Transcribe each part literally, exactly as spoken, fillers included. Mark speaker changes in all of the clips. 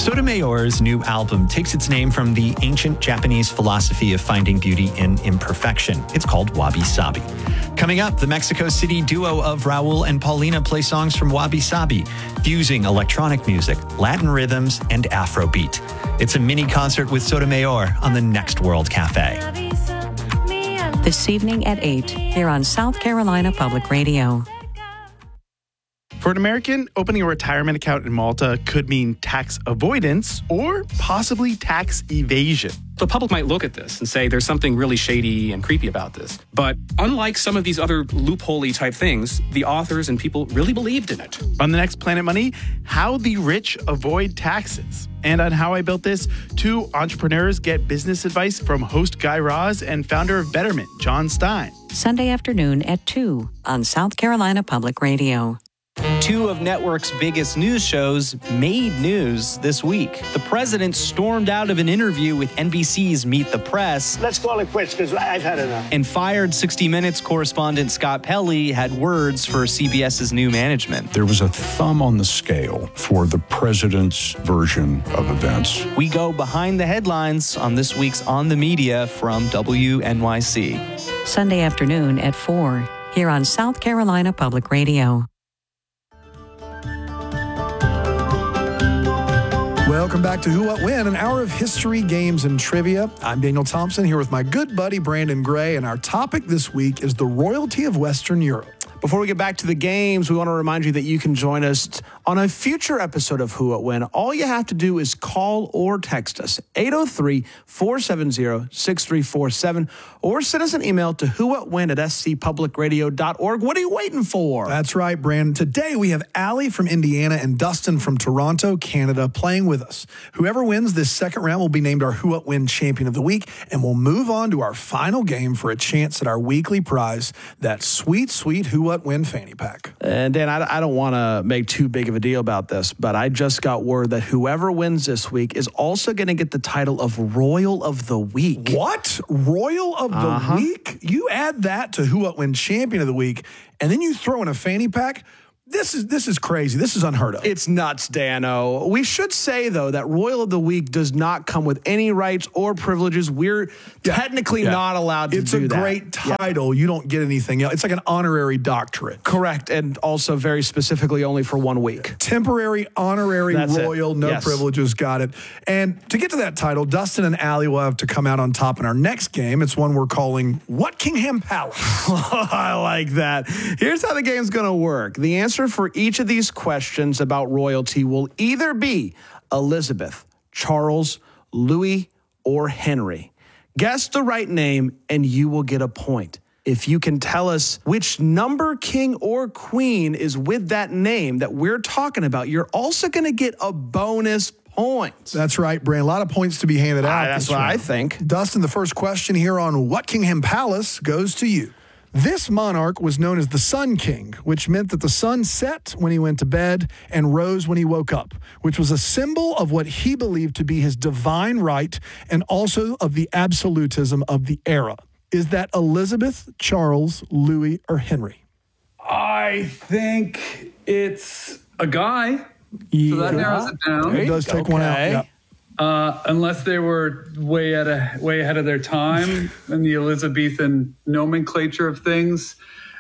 Speaker 1: Sotomayor's new album takes its name from the ancient Japanese philosophy of finding beauty in imperfection. It's called Wabi Sabi. Coming up, the Mexico City duo of Raul and Paulina play songs from Wabi Sabi, fusing electronic music, Latin rhythms, and Afrobeat. It's a mini concert with Sotomayor on the Next World Cafe.
Speaker 2: This evening at eight, here on South Carolina Public Radio.
Speaker 3: For an American, opening a retirement account in Malta could mean tax avoidance or possibly tax evasion.
Speaker 4: The public might look at this and say there's something really shady and creepy about this. But unlike some of these other loophole-y type things, the authors and people really believed in it.
Speaker 3: On the next Planet Money, how the rich avoid taxes. And on How I Built This, two entrepreneurs get business advice from host Guy Raz and founder of Betterment, John Stein.
Speaker 2: Sunday afternoon at two on South Carolina Public Radio.
Speaker 5: Two of network's biggest news shows made news this week. The president stormed out of an interview with N B C's Meet the Press.
Speaker 6: Let's call it quits because I've had enough.
Speaker 5: And fired sixty minutes correspondent Scott Pelley had words for CBS's new management.
Speaker 7: There was a thumb on the scale for the president's version of events.
Speaker 5: We go behind the headlines on this week's On the Media from W N Y C.
Speaker 2: Sunday afternoon at four, here on South Carolina Public Radio.
Speaker 8: Welcome back to Who, What, When, an hour of history, games, and trivia. I'm Daniel Thompson here with my good buddy Brandon Gray, and our topic this week is the royalty of Western Europe.
Speaker 9: Before we get back to the games, we want to remind you that you can join us on a future episode of Who, What, When. All you have to do is call or text us, eight oh three, four seven zero, six three four seven, or send us an email to whowhatwhen at s c public radio dot org. What are you waiting for?
Speaker 8: That's right, Brandon. Today we have Allie from Indiana and Dustin from Toronto, Canada, playing with us. Whoever wins this second round will be named our Who, What, When champion of the week, and we'll move on to our final game for a chance at our weekly prize, that sweet, sweet Who, What, When fanny pack.
Speaker 9: And Dan, I, I don't want to make too big of a deal about this, but I just got word that whoever wins this week is also going to get the title of Royal of the Week.
Speaker 8: What? Royal of the
Speaker 9: Uh-huh.
Speaker 8: Week? You add that to Who, What, When champion of the week, and then you throw in a fanny pack? This is this is crazy. This is unheard of.
Speaker 9: It's nuts, Dano. We should say, though, that Royal of the Week does not come with any rights or privileges. We're
Speaker 8: Yeah.
Speaker 9: technically
Speaker 8: Yeah.
Speaker 9: not allowed to
Speaker 8: it's
Speaker 9: do
Speaker 8: a
Speaker 9: that.
Speaker 8: great
Speaker 9: Yeah.
Speaker 8: title. You don't get anything else. It's like an honorary doctorate.
Speaker 9: Correct, and also very specifically only for one week.
Speaker 8: Temporary, honorary,
Speaker 9: That's it.
Speaker 8: royal, no
Speaker 9: Yes.
Speaker 8: privileges. Got it. And to get to that title, Dustin and Allie will have to come out on top in our next game. It's one we're calling Buckingham Palace.
Speaker 9: I like that. Here's how the game's going to work. The answer for each of these questions about royalty will either be Elizabeth, Charles, Louis, or Henry. Guess the right name and you will get a point. If you can tell us which number king or queen is with that name that we're talking about, you're also going to get a bonus point.
Speaker 8: That's right, Brand. A lot of points to be handed out.
Speaker 9: Ah, that's
Speaker 8: this
Speaker 9: what I
Speaker 8: round.
Speaker 9: think.
Speaker 8: Dustin, the first question here on Buckingham Palace goes to you. This monarch was known as the Sun King, which meant that the sun set when he went to bed and rose when he woke up, which was a symbol of what he believed to be his divine right and also of the absolutism of the era. Is that Elizabeth, Charles, Louis, or Henry?
Speaker 10: I think it's a guy.
Speaker 8: Yeah.
Speaker 10: So that narrows it down.
Speaker 8: It does take one out.
Speaker 9: Okay.
Speaker 8: Yeah.
Speaker 10: Uh, unless they were way at a, way ahead of their time in the Elizabethan nomenclature of things.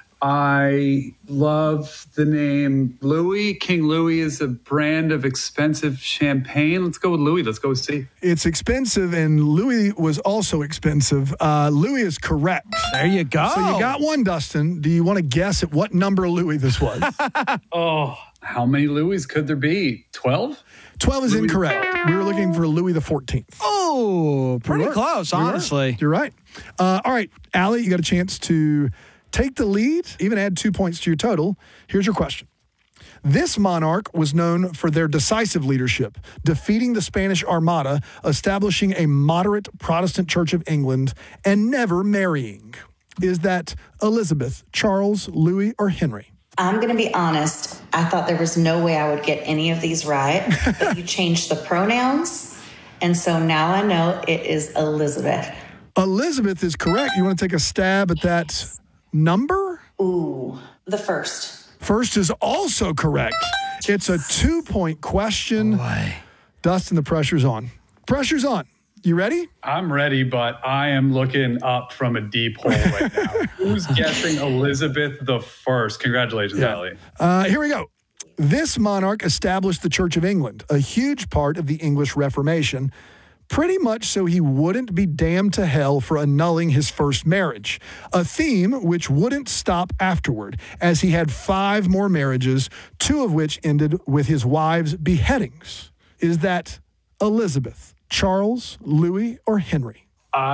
Speaker 10: I love the name Louis. King Louis is a brand of expensive champagne. Let's go with Louis. Let's go with C.
Speaker 8: It's expensive, and Louis was also expensive. Uh, Louis is correct.
Speaker 9: There you go.
Speaker 8: So you got one, Dustin. Do you want to guess at what number Louis this was?
Speaker 10: Oh, how many Louis could there be? twelve?
Speaker 8: twelve is
Speaker 10: Louis
Speaker 8: incorrect. We were looking for Louis the fourteenth.
Speaker 9: Oh, pretty
Speaker 8: You were.
Speaker 9: close,
Speaker 8: You were.
Speaker 9: honestly.
Speaker 8: You're right. Uh, all right, Allie, you got a chance to take the lead, even add two points to your total. Here's your question. This monarch was known for their decisive leadership, defeating the Spanish Armada, establishing a moderate Protestant Church of England, and never marrying. Is that Elizabeth, Charles, Louis, or Henry?
Speaker 11: I'm going to be honest. I thought there was no way I would get any of these right. But you changed the pronouns. And so now I know it is Elizabeth.
Speaker 8: Elizabeth is correct. You want to take a stab at that number?
Speaker 11: Ooh, the first.
Speaker 8: First is also correct. It's a two-point question.
Speaker 9: Boy.
Speaker 8: Dustin, the pressure's on. Pressure's on. You ready?
Speaker 10: I'm ready, but I am looking up from a deep hole right now. Who's guessing Elizabeth the First? Congratulations,
Speaker 8: Yeah.
Speaker 10: Allie.
Speaker 8: Uh, here we go. This monarch established the Church of England, a huge part of the English Reformation, pretty much so he wouldn't be damned to hell for annulling his first marriage, a theme which wouldn't stop afterward, as he had five more marriages, two of which ended with his wives' beheadings. Is that Elizabeth, Charles, Louis, or Henry?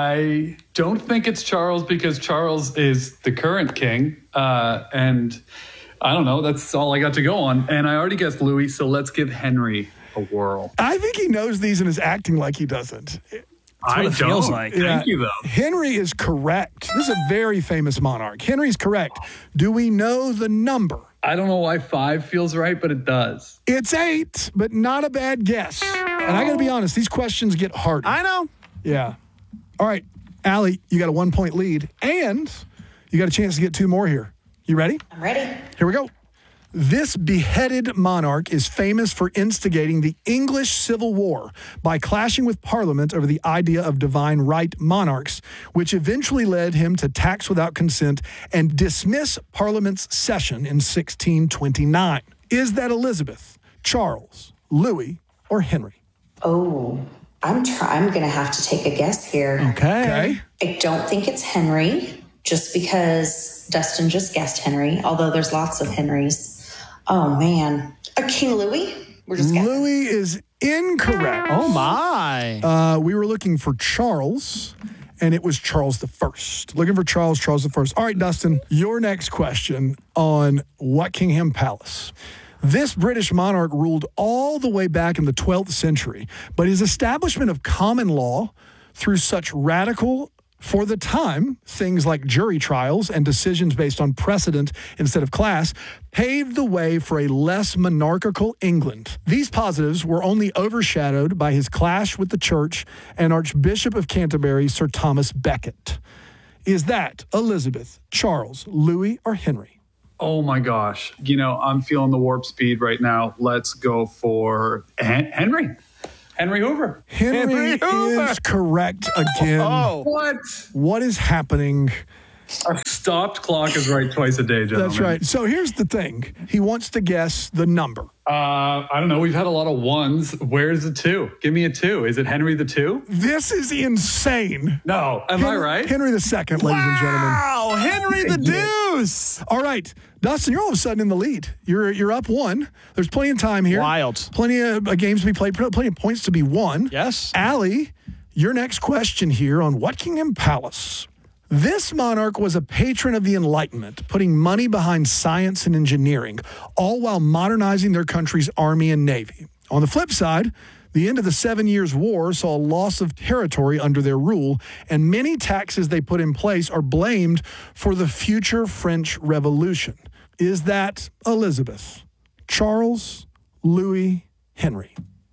Speaker 10: I don't think it's Charles because Charles is the current king. Uh, and I don't know. That's all I got to go on. And I already guessed Louis, so let's give Henry a whirl.
Speaker 8: I think he knows these and is acting like he doesn't.
Speaker 10: I don't.
Speaker 5: feels like.
Speaker 10: Thank
Speaker 8: Yeah.
Speaker 10: you, though.
Speaker 8: Henry is correct. This is a very famous monarch. Henry's correct. Do we know the number?
Speaker 10: I don't know why five feels right, but it does.
Speaker 8: It's eight, but not a bad guess. And I got to be honest, these questions get harder.
Speaker 9: I know.
Speaker 8: Yeah. All right, Allie, you got a one-point lead, and you got a chance to get two more here. You ready?
Speaker 11: I'm ready.
Speaker 8: Here we go. This beheaded monarch is famous for instigating the English Civil War by clashing with Parliament over the idea of divine right monarchs, which eventually led him to tax without consent and dismiss Parliament's session in sixteen twenty-nine. Is that Elizabeth, Charles, Louis, or Henry?
Speaker 11: Oh, I'm try- I'm going to have to take a guess here.
Speaker 8: Okay.
Speaker 11: I don't think it's Henry, just because Dustin just guessed Henry, although there's lots of Henrys. Oh, man. A King Louis? We're just guessing.
Speaker 8: Louis is incorrect.
Speaker 9: Oh, my.
Speaker 8: Uh, we were looking for Charles, and it was Charles the First. Looking for Charles, Charles the First. All right, Dustin, your next question on Buckingham Palace. This British monarch ruled all the way back in the twelfth century, but his establishment of common law through such radical, for the time, things like jury trials and decisions based on precedent instead of class paved the way for a less monarchical England. These positives were only overshadowed by his clash with the church and Archbishop of Canterbury, Sir Thomas Becket. Is that Elizabeth, Charles, Louis, or Henry?
Speaker 10: Oh, my gosh. You know, I'm feeling the warp speed right now. Let's go for Hen- Henry. Henry Hoover.
Speaker 8: Henry,
Speaker 9: Henry Hoover.
Speaker 8: is correct again.
Speaker 9: Oh.
Speaker 10: What?
Speaker 8: What is happening?
Speaker 10: A stopped clock is right twice a day, gentlemen.
Speaker 8: That's right. So here's the thing. He wants to guess the number.
Speaker 10: Uh, I don't know. We've had a lot of ones. Where's the two? Give me a two. Is it Henry the two?
Speaker 8: This is insane.
Speaker 10: No. Am
Speaker 8: Henry,
Speaker 10: I right?
Speaker 8: Henry the Second, ladies and gentlemen.
Speaker 9: Wow, Henry the Deuce.
Speaker 8: All right, Dustin, you're all of a sudden in the lead. You're you're up one. There's plenty of time here.
Speaker 9: Wild.
Speaker 8: Plenty of uh, games to be played. Plenty of points to be won.
Speaker 9: Yes.
Speaker 8: Allie, your next question here on Buckingham Palace. This monarch was a patron of the Enlightenment, putting money behind science and engineering, all while modernizing their country's army and navy. On the flip side, the end of the Seven Years' War saw a loss of territory under their rule, and many taxes they put in place are blamed for the future French Revolution. Is that Elizabeth, Charles, Louis, Henry?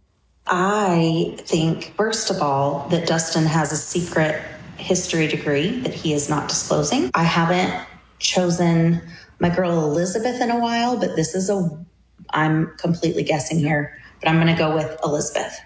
Speaker 11: I think, first of all, that Dustin has a secret history degree that he is not disclosing. I haven't chosen my girl Elizabeth in a while, but this is a, I'm completely guessing here, but I'm going to go with Elizabeth.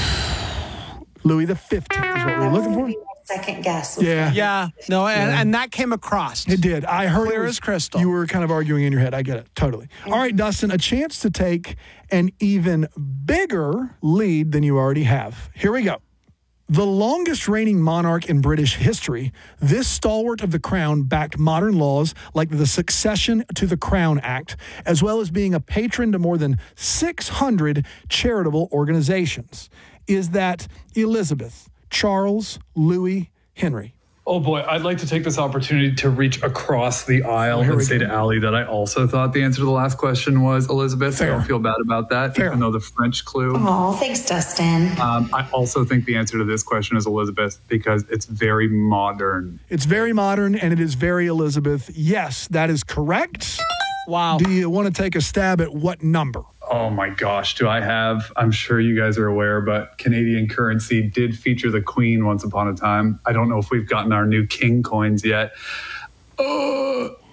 Speaker 8: Louis the fifteenth is what we're looking for.
Speaker 11: Second guess.
Speaker 8: Yeah.
Speaker 9: Yeah. No, and, and that came across.
Speaker 8: It did. I heard
Speaker 9: Clear
Speaker 8: it was,
Speaker 9: as crystal.
Speaker 8: You were kind of arguing in your head. I get it. Totally. All right, Dustin, a chance to take an even bigger lead than you already have. Here we go. The longest reigning monarch in British history, this stalwart of the crown backed modern laws like the Succession to the Crown Act, as well as being a patron to more than six hundred charitable organizations. Is that Elizabeth, Charles, Louis, Henry?
Speaker 10: Oh boy, I'd like to take this opportunity to reach across the aisle
Speaker 8: here
Speaker 10: and
Speaker 8: we
Speaker 10: say
Speaker 8: go.
Speaker 10: to Allie that I also thought the answer to the last question was Elizabeth.
Speaker 8: Fair.
Speaker 10: I don't feel bad about that,
Speaker 8: Fair.
Speaker 10: even though the French clue.
Speaker 11: Oh, thanks, Dustin.
Speaker 10: Um, I also think the answer to this question is Elizabeth because it's very modern.
Speaker 8: It's very modern and it is very Elizabeth. Yes, that is correct.
Speaker 9: Wow.
Speaker 8: Do you want to take a stab at what number?
Speaker 10: Oh my gosh, do I have, I'm sure you guys are aware, but Canadian currency did feature the Queen once upon a time. I don't know if we've gotten our new King coins yet. Uh,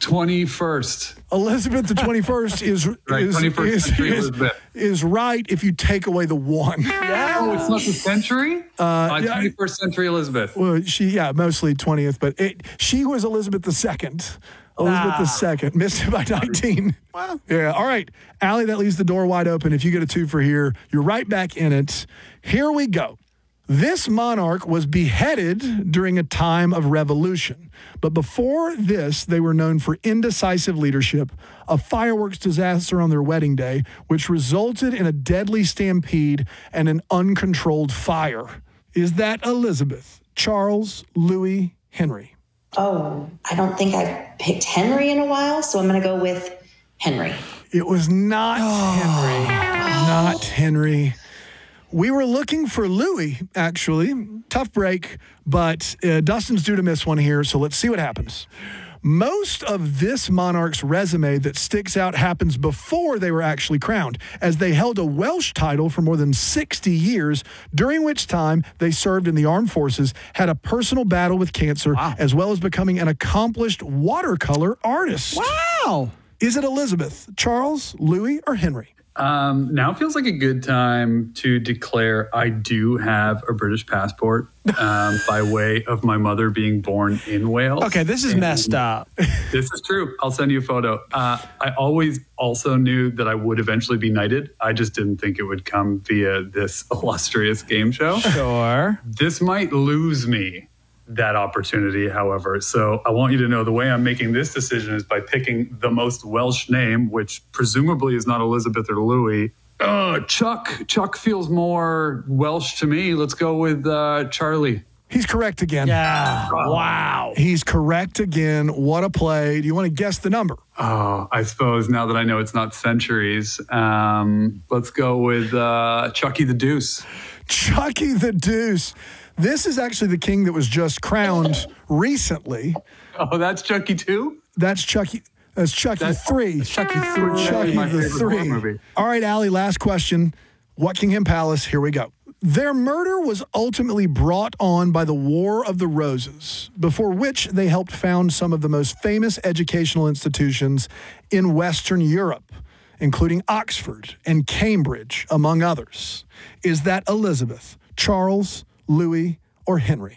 Speaker 10: twenty-first.
Speaker 8: Elizabeth the twenty-first is,
Speaker 10: Right,
Speaker 8: is,
Speaker 10: twenty-first
Speaker 8: is,
Speaker 10: century
Speaker 8: is,
Speaker 10: Elizabeth.
Speaker 8: is right if you take away the one.
Speaker 10: Oh, it's not the century?
Speaker 8: Uh,
Speaker 10: Uh,
Speaker 8: yeah,
Speaker 10: twenty-first century Elizabeth.
Speaker 8: Well, she, yeah, mostly twentieth, but it, she was Elizabeth the second. Elizabeth the second. Missed it by nineteen. Wow. Yeah. All right. Allie, that leaves the door wide open. If you get a two for here, you're right back in it. Here we go. This monarch was beheaded during a time of revolution. But before this, they were known for indecisive leadership, a fireworks disaster on their wedding day, which resulted in a deadly stampede and an uncontrolled fire. Is that Elizabeth, Charles, Louis, Henry?
Speaker 11: Oh, I don't think I've picked Henry in a while, so I'm going to go with Henry.
Speaker 8: It was not Henry. Not Henry. We were looking for Louis, actually. Tough break, but uh, Dustin's due to miss one here, so let's see what happens. Most of this monarch's resume that sticks out happens before they were actually crowned, as they held a Welsh title for more than sixty years, during which time they served in the armed forces, had a personal battle with cancer, wow. as well as becoming an accomplished watercolor artist.
Speaker 9: Wow!
Speaker 8: Is it Elizabeth, Charles, Louis, or Henry?
Speaker 10: Um, now feels like a good time to declare I do have a British passport um, by way of my mother being born in Wales.
Speaker 9: Okay, this is
Speaker 10: and
Speaker 9: messed up.
Speaker 10: This is true. I'll send you a photo. Uh, I always also knew that I would eventually be knighted. I just didn't think it would come via this illustrious game show.
Speaker 9: Sure.
Speaker 10: This might lose me that opportunity, however. So I want you to know the way I'm making this decision is by picking the most Welsh name, which presumably is not Elizabeth or Louis. Uh, Chuck. Chuck feels more Welsh to me. Let's go with uh, Charlie.
Speaker 8: He's correct again.
Speaker 9: Yeah. Wow.
Speaker 8: He's correct again. What a play. Do you want to guess the number?
Speaker 10: Oh, I suppose now that I know it's not centuries, um, let's go with uh, Chucky the Deuce.
Speaker 8: Chucky the Deuce. This is actually the king that was just crowned recently.
Speaker 10: Oh, that's Chucky two?
Speaker 8: That's Chucky. That's Chucky
Speaker 10: That's,
Speaker 8: three.
Speaker 10: That's Chucky three.
Speaker 8: Chucky
Speaker 10: my
Speaker 8: the
Speaker 10: favorite horror
Speaker 8: three.
Speaker 10: movie.
Speaker 8: All right, Allie, last question. Buckingham Palace, here we go. Their murder was ultimately brought on by the War of the Roses, before which they helped found some of the most famous educational institutions in Western Europe, including Oxford and Cambridge, among others. Is that Elizabeth, Charles, Louis, or Henry?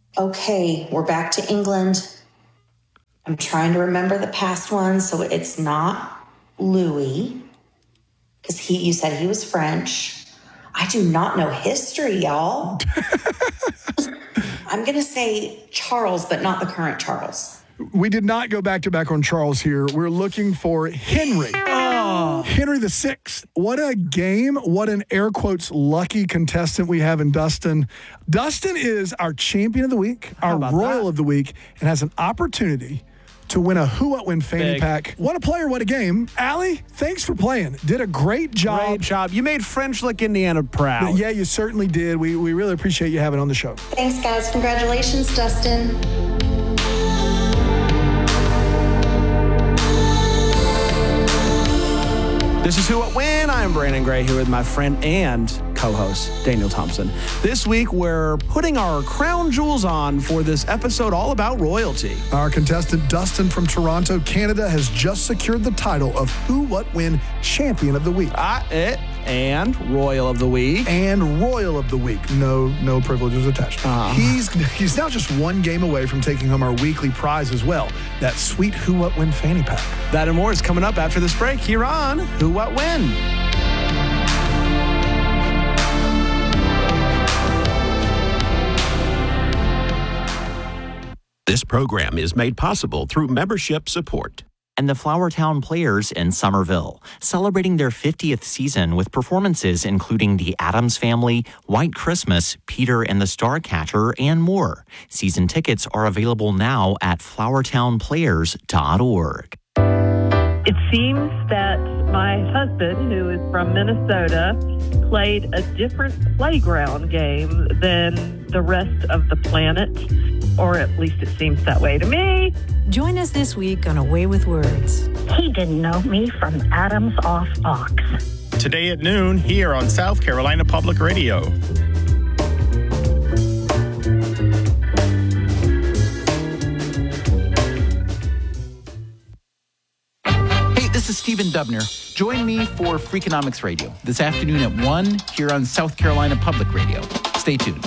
Speaker 11: Okay, we're back to England. I'm trying to remember the past one, so it's not Louis, because he, you said he was French. I do not know history, y'all. I'm going to say Charles, but not the current Charles.
Speaker 8: We did not go back to back on Charles here. We're looking for Henry. Oh. Henry the Sixth. What a game. What an air quotes lucky contestant we have in Dustin. Dustin is our champion of the week, our royal
Speaker 9: that?
Speaker 8: of the week, and has an opportunity to win a Who What Win fanny
Speaker 9: Big.
Speaker 8: pack. What a player, what a game. Allie, thanks for playing. Did a great job.
Speaker 9: Great job. You made French Lick, Indiana proud.
Speaker 8: Yeah, you certainly did. We, we really appreciate you having on the show.
Speaker 11: Thanks, guys. Congratulations, Dustin.
Speaker 9: This is Who What When. I'm Brandon Gray here with my friend and co-host Daniel Thompson. This week, we're putting our crown jewels on for this episode all about royalty.
Speaker 8: Our contestant Dustin from Toronto, Canada, has just secured the title of Who What When Champion of the Week.
Speaker 9: Ah, it. And Royal of the Week.
Speaker 8: And Royal of the Week. No, no privileges attached. Uh-huh. He's he's now just one game away from taking home our weekly prize as well. That sweet Who What When fanny pack.
Speaker 9: That and more is coming up after this break here on Who What When.
Speaker 12: This program is made possible through membership support.
Speaker 13: And the Flowertown Players in Somerville, celebrating their fiftieth season with performances including The Addams Family, White Christmas, Peter and the Starcatcher, and more. Season tickets are available now at flowertown players dot org.
Speaker 14: It seems that my husband, who is from Minnesota, played a different playground game than the rest of the planet, or at least it seems that way to me.
Speaker 15: Join us this week on Away with Words.
Speaker 16: He didn't know me from Adam's off box.
Speaker 17: Today at noon here on South Carolina Public Radio.
Speaker 18: this is Stephen Dubner. Join me for Freakonomics Radio this afternoon at one here on South Carolina Public Radio. Stay tuned.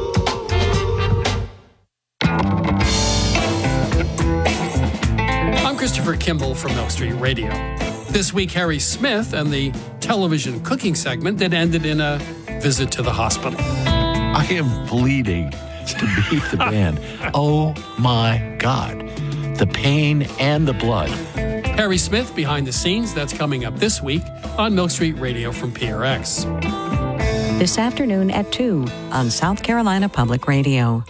Speaker 19: I'm Christopher Kimball from Milk Street Radio. This week, Harry Smith and the television cooking segment that ended in a visit to the hospital.
Speaker 12: I am bleeding to beat the band. Oh my God. The pain and the blood.
Speaker 19: Harry Smith behind the scenes, that's coming up this week on Milk Street Radio from P R X.
Speaker 2: This afternoon at two on South Carolina Public Radio.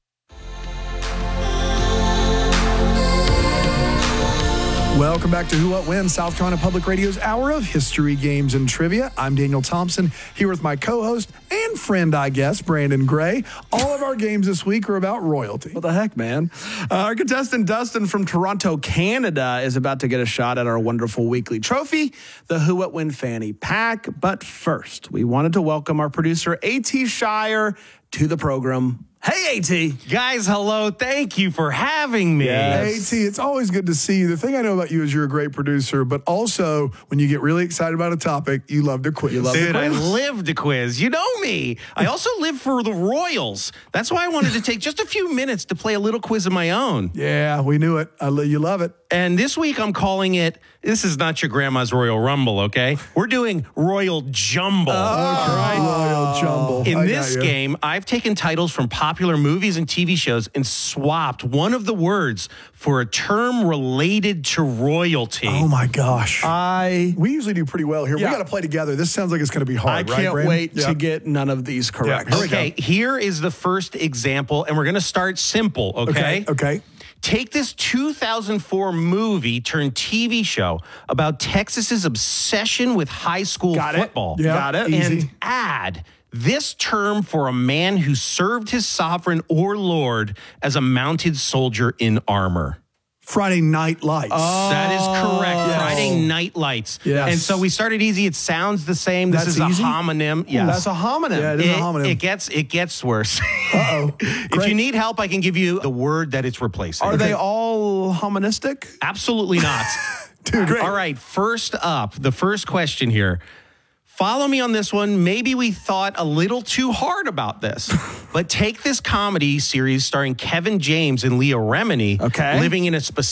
Speaker 8: Welcome back to Who What When, South Carolina Public Radio's hour of history, games, and trivia. I'm Daniel Thompson, here with my co-host and friend, I guess, Brandon Gray. All of our games this week are about royalty.
Speaker 9: What the heck, man? Uh, our contestant Dustin from Toronto, Canada, is about to get a shot at our wonderful weekly trophy, the Who What When Fanny Pack. But first, we wanted to welcome our producer, A T Shire, to the program. Hey, A T.
Speaker 5: Guys, hello. Thank you for having me.
Speaker 8: Yes. A T, it's always good to see you. The thing I know about you is you're a great producer, but also when you get really excited about a topic, you love to quiz. You love
Speaker 5: Dude,
Speaker 8: to
Speaker 5: I
Speaker 8: quiz.
Speaker 5: live to quiz. You know me. I also live for the Royals. That's why I wanted to take just a few minutes to play a little quiz of my own.
Speaker 8: Yeah, we knew it. I, you love it.
Speaker 5: And this week I'm calling it, this is not your grandma's Royal Rumble, okay? We're doing Royal Jumble.
Speaker 8: Oh, all right. Royal Jumble.
Speaker 5: In
Speaker 8: I
Speaker 5: this
Speaker 8: got you.
Speaker 5: game, I've taken titles from popular movies and T V shows and swapped one of the words for a term related to royalty.
Speaker 8: Oh my gosh.
Speaker 9: I
Speaker 8: we usually do pretty well here.
Speaker 9: Yeah.
Speaker 8: We got to play together. This sounds like it's going to be
Speaker 9: I
Speaker 8: hard, right,
Speaker 9: can't
Speaker 8: Brandon?
Speaker 9: wait
Speaker 8: Yeah.
Speaker 9: to get none of these correct.
Speaker 8: Yeah, here we
Speaker 5: Okay,
Speaker 8: go.
Speaker 5: here is the first example, and we're going to start simple, okay?
Speaker 8: Okay. Okay.
Speaker 5: Take this two thousand four movie turned T V show about Texas's obsession with high school
Speaker 9: Got it.
Speaker 5: football.
Speaker 8: Yeah,
Speaker 9: Got it.
Speaker 8: easy.
Speaker 5: And add this term for a man who served his sovereign or lord as a mounted soldier in armor.
Speaker 8: Friday Night Lights.
Speaker 5: That is correct.
Speaker 8: Yes.
Speaker 5: Friday Night Lights.
Speaker 8: Yes.
Speaker 5: And so we started easy. It sounds the same. This
Speaker 8: That's
Speaker 5: is a
Speaker 8: easy?
Speaker 5: homonym. Yes.
Speaker 9: That's a homonym.
Speaker 8: Yeah, it is
Speaker 5: It,
Speaker 8: a homonym.
Speaker 5: it gets it gets worse.
Speaker 8: Uh-oh.
Speaker 5: If
Speaker 8: Great.
Speaker 5: you need help, I can give you the word that it's replacing.
Speaker 9: Are they all homonistic?
Speaker 5: Absolutely not.
Speaker 8: Dude, great.
Speaker 5: All right, first up, the first question here. Follow me on this one. Maybe we thought a little too hard about this, but take this comedy series starring Kevin James and Leah Remini,
Speaker 9: Okay.
Speaker 5: living in a specific